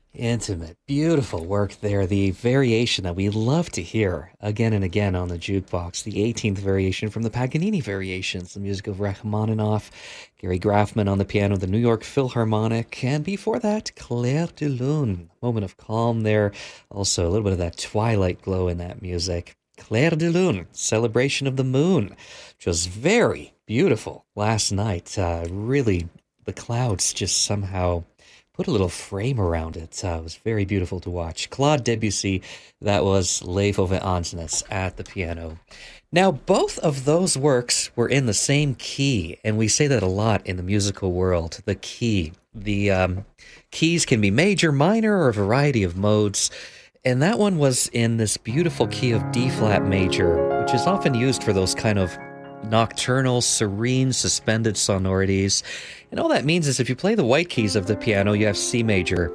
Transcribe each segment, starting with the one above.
Intimate, beautiful work there. The variation that we love to hear again and again on the jukebox. The 18th variation from the Paganini Variations, the music of Rachmaninoff, Gary Graffman on the piano, the New York Philharmonic, and before that, Clair de Lune. Moment of calm there. Also, a little bit of that twilight glow in that music. Clair de Lune, Celebration of the Moon, which was very beautiful last night. Really, the clouds just somehow put a little frame around it. It was very beautiful to watch. Claude Debussy, that was Leef over Ansnes at the piano. Now, both of those works were in the same key, and we say that a lot in the musical world, the key. The keys can be major, minor, or a variety of modes, and that one was in this beautiful key of D-flat major, which is often used for those kind of nocturnal, serene, suspended sonorities. And all that means is if you play the white keys of the piano, you have C major.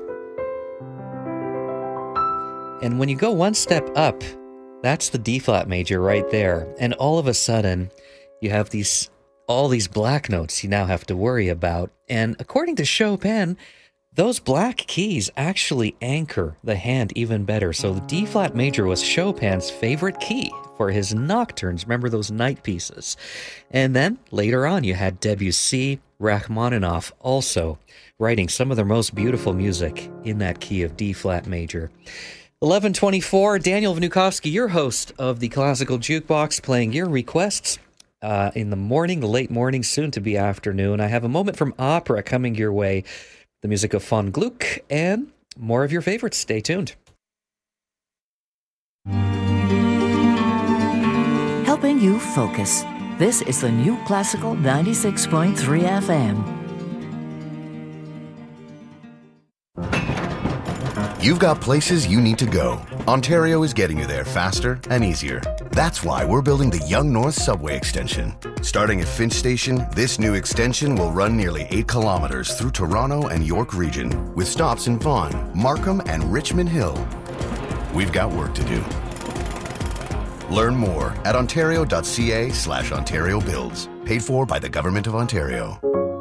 And when you go one step up, that's the D-flat major right there. And all of a sudden, you have all these black notes you now have to worry about. And according to Chopin, those black keys actually anchor the hand even better. So the D-flat major was Chopin's favorite key for his nocturnes. Remember those night pieces? And then later on, you had Debussy, Rachmaninoff also writing some of their most beautiful music in that key of D-flat major. 11:24, Daniel Vnukovsky, your host of the Classical Jukebox, playing your requests in the morning, the late morning, soon to be afternoon. I have a moment from opera coming your way, the music of von Gluck, and more of your favorites. Stay tuned. Helping you focus. This is the New Classical 96.3 FM. You've got places you need to go. Ontario is getting you there faster and easier. That's why we're building the Yonge North Subway Extension. Starting at Finch Station, this new extension will run nearly 8 kilometers through Toronto and York Region, with stops in Vaughan, Markham, and Richmond Hill. We've got work to do. Learn more at ontario.ca/Ontario Builds. Paid for by the Government of Ontario.